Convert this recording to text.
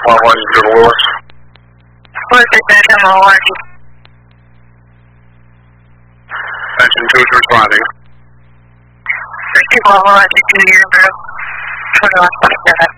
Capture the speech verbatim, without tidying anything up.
one one, you go to Lewis. Lewis, I said hello, are you? Attention two is responding. Thank you, Bravo, I think you hear me. twenty-one twenty-seven.